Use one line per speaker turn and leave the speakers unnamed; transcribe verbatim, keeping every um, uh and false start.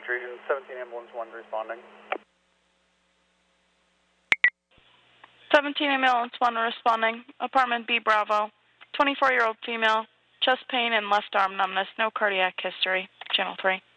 Beach Region, seventeen Ambulance one responding.
seventeen Ambulance one responding. Apartment B Bravo. twenty-four-year-old female. Chest pain and left arm numbness. No cardiac history. Channel three.